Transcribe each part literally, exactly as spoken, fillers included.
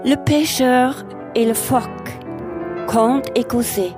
Le pêcheur et le phoque, conte écossais.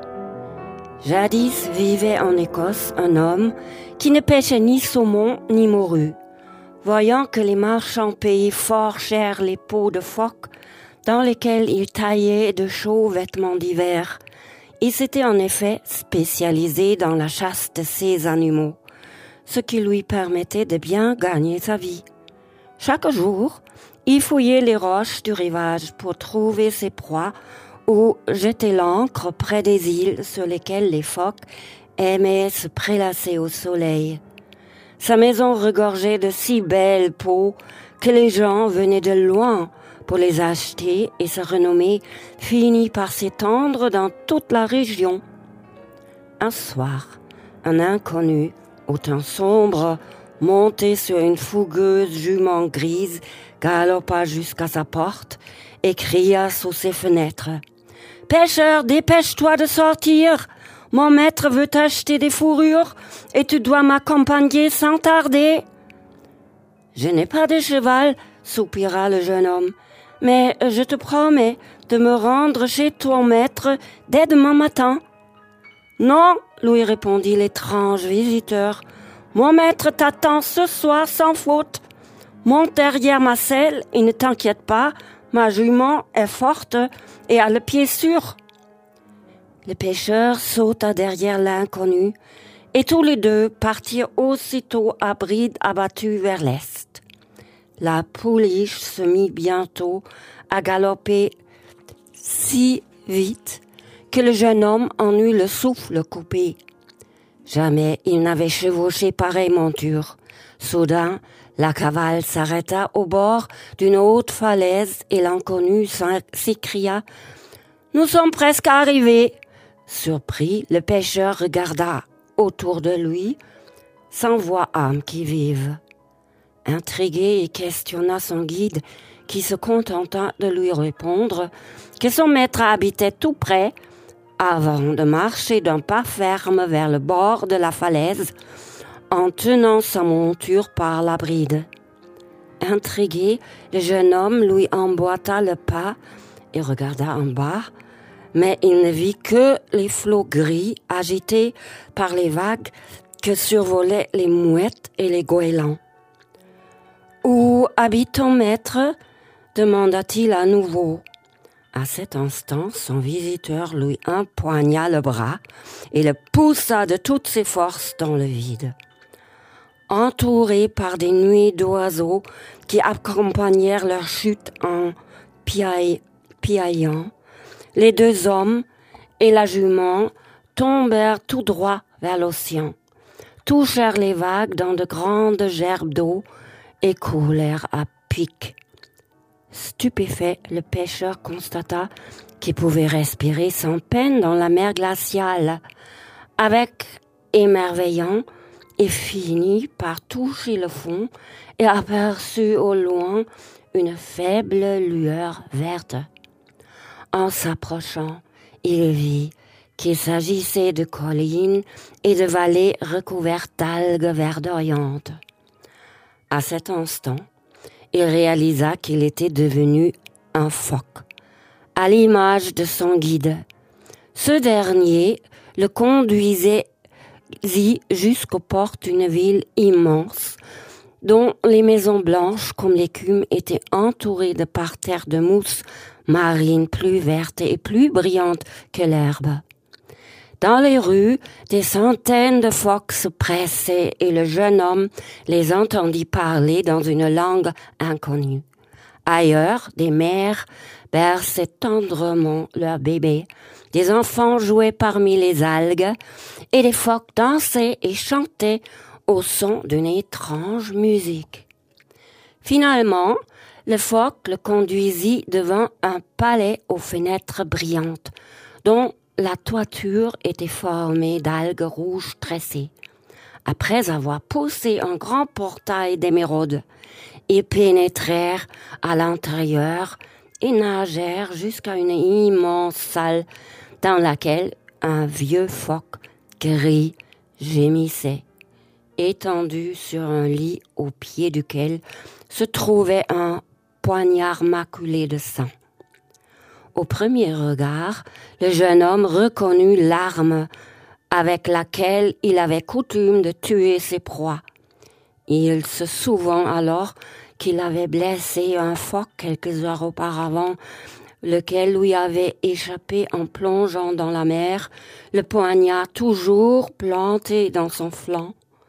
Jadis vivait en Écosse un homme qui ne pêchait ni saumon ni morue. Voyant que les marchands payaient fort cher les peaux de phoque dans lesquelles ils taillaient de chauds vêtements d'hiver, il s'était en effet spécialisé dans la chasse de ces animaux, ce qui lui permettait de bien gagner sa vie. Chaque jour, il fouillait les roches du rivage pour trouver ses proies ou jeter l'ancre près des îles sur lesquelles les phoques aimaient se prélasser au soleil. Sa maison regorgeait de si belles peaux que les gens venaient de loin pour les acheter et sa renommée finit par s'étendre dans toute la région. Un soir, un inconnu, au teint sombre, monté sur une fougueuse jument grise, galopa jusqu'à sa porte et cria sous ses fenêtres. « Pêcheur, dépêche-toi de sortir! Mon maître veut acheter des fourrures et tu dois m'accompagner sans tarder. »« Je n'ai pas de cheval, » soupira le jeune homme, « mais je te promets de me rendre chez ton maître dès demain matin. »« Non, » lui répondit l'étrange visiteur, « mon maître t'attend ce soir sans faute. Monte derrière ma selle et ne t'inquiète pas, ma jument est forte et a le pied sûr. » Le pêcheur sauta derrière l'inconnu et tous les deux partirent aussitôt à bride abattue vers l'est. La pouliche se mit bientôt à galoper si vite que le jeune homme en eut le souffle coupé. Jamais il n'avait chevauché pareille monture. Soudain, la cavale s'arrêta au bord d'une haute falaise et l'inconnu s'écria « Nous sommes presque arrivés !» Surpris, le pêcheur regarda autour de lui, sans voir âme qui vive. Intrigué, il questionna son guide, qui se contenta de lui répondre que son maître habitait tout près, avant de marcher d'un pas ferme vers le bord de la falaise, en tenant sa monture par la bride. Intrigué, le jeune homme lui emboîta le pas et regarda en bas, mais il ne vit que les flots gris agités par les vagues que survolaient les mouettes et les goélands. « Où habite ton maître ?» demanda-t-il à nouveau. À cet instant, son visiteur lui empoigna le bras et le poussa de toutes ses forces dans le vide. Entourés par des nuées d'oiseaux qui accompagnèrent leur chute en piaillant, piaillant, les deux hommes et la jument tombèrent tout droit vers l'océan, touchèrent les vagues dans de grandes gerbes d'eau et coulèrent à pic. Stupéfait, le pêcheur constata qu'il pouvait respirer sans peine dans la mer glaciale. Avec émerveillant, il finit par toucher le fond et aperçut au loin une faible lueur verte. En s'approchant, il vit qu'il s'agissait de collines et de vallées recouvertes d'algues verdoyantes. À cet instant, il réalisa qu'il était devenu un phoque, à l'image de son guide. Ce dernier le conduisait jusqu'aux portes d'une ville immense, dont les maisons blanches comme l'écume étaient entourées de parterres de mousse marine plus verte et plus brillante que l'herbe. Dans les rues, des centaines de phoques se pressaient et le jeune homme les entendit parler dans une langue inconnue. Ailleurs, des mères berçaient tendrement leurs bébés, des enfants jouaient parmi les algues et les phoques dansaient et chantaient au son d'une étrange musique. Finalement, le phoque le conduisit devant un palais aux fenêtres brillantes, dont la toiture était formée d'algues rouges tressées. Après avoir poussé un grand portail d'émeraude, ils pénétrèrent à l'intérieur et nagèrent jusqu'à une immense salle dans laquelle un vieux phoque gris gémissait, étendu sur un lit au pied duquel se trouvait un poignard maculé de sang. Au premier regard, le jeune homme reconnut l'arme avec laquelle il avait coutume de tuer ses proies. Il se souvint alors qu'il avait blessé un phoque quelques heures auparavant, lequel lui avait échappé en plongeant dans la mer, le poignard toujours planté dans son flanc.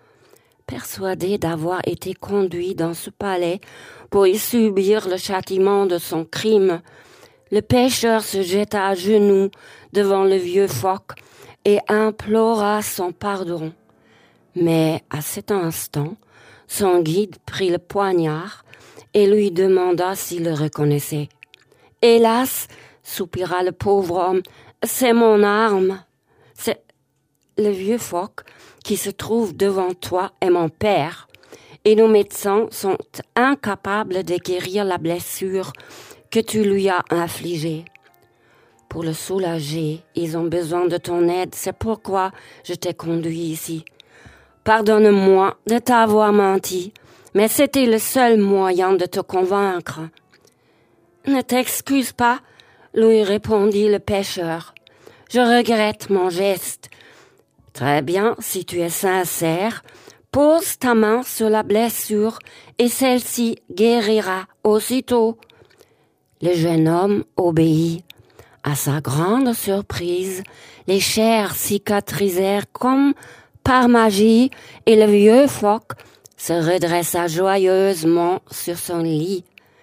Persuadé d'avoir été conduit dans ce palais pour y subir le châtiment de son crime, le pêcheur se jeta à genoux devant le vieux phoque et implora son pardon. Mais à cet instant, son guide prit le poignard et lui demanda s'il le reconnaissait. « Hélas, soupira le pauvre homme, c'est mon arme. C'est le vieux phoque qui se trouve devant toi est mon père, et nos médecins sont incapables de guérir la blessure que tu lui as infligée. Pour le soulager, ils ont besoin de ton aide, c'est pourquoi je t'ai conduit ici. Pardonne-moi de t'avoir menti, mais c'était le seul moyen de te convaincre. » « Ne t'excuse pas, » lui répondit le pêcheur. « Je regrette mon geste. »« Très bien, si tu es sincère, pose ta main sur la blessure et celle-ci guérira aussitôt. » Le jeune homme obéit. À sa grande surprise, les chairs cicatrisèrent comme par magie et le vieux phoque se redressa joyeusement sur son lit.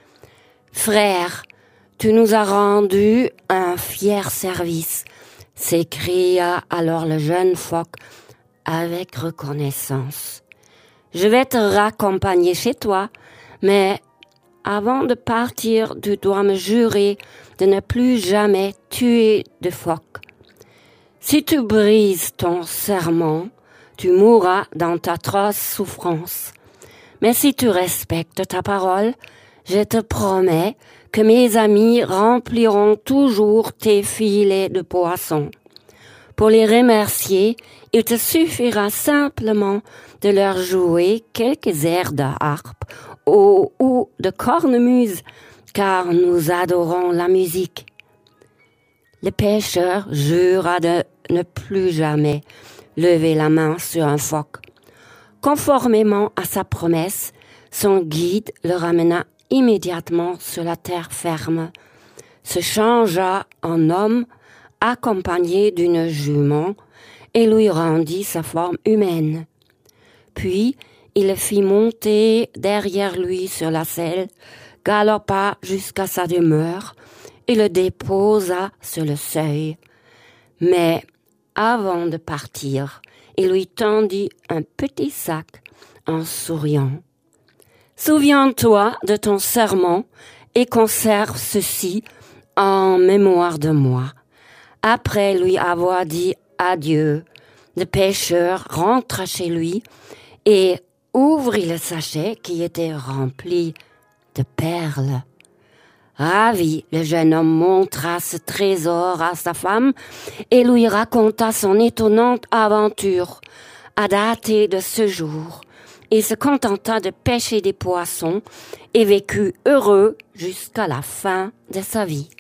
« Frère, tu nous as rendu un fier service, » s'écria alors le jeune phoque avec reconnaissance. « Je vais te raccompagner chez toi, mais avant de partir, tu dois me jurer de ne plus jamais tuer de phoque. Si tu brises ton serment, tu mourras dans d'atroces souffrances. Mais si tu respectes ta parole, je te promets que mes amis rempliront toujours tes filets de poissons. Pour les remercier, il te suffira simplement de leur jouer quelques airs de harpe ou, ou de cornemuse, car nous adorons la musique. » Le pêcheur jura de ne plus jamais lever la main sur un phoque. Conformément à sa promesse, son guide le ramena immédiatement sur la terre ferme, se changea en homme accompagné d'une jument et lui rendit sa forme humaine. Puis il le fit monter derrière lui sur la selle, galopa jusqu'à sa demeure et le déposa sur le seuil. Mais avant de partir, il lui tendit un petit sac en souriant. « Souviens-toi de ton serment et conserve ceci en mémoire de moi. » Après lui avoir dit adieu, le pêcheur rentra chez lui et ouvrit le sachet qui était rempli de perles. Ravi, le jeune homme montra ce trésor à sa femme et lui raconta son étonnante aventure. À dater de ce jour, il se contenta de pêcher des poissons et vécut heureux jusqu'à la fin de sa vie.